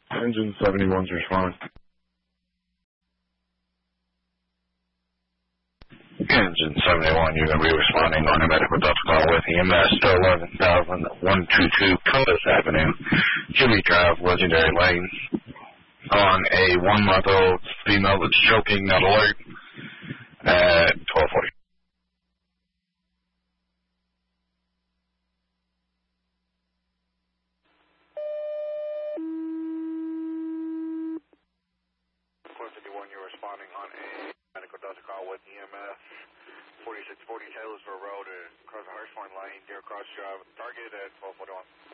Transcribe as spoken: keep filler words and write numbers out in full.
Engine seventy-one's responding. Engine seventy-one, you're going to be responding on a medical Delta call with E M S to eleven thousand one hundred twenty-two Columbus Avenue, Jimmy Drive, Legendary Lane, on a one-month-old female that's choking, not alert, at twelve forty. four fifty-one, you're responding on a medical Delta call with E M S forty-six forty Taylorsville Road across the Hirschhorn Lane, Deer Cross Drive, target at twelve forty-one.